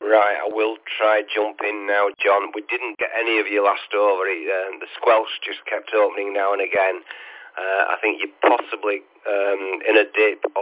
Right, I will try jump in now, John. We didn't get any of you last over. The squelch just kept opening now and again. I think you're possibly in a dip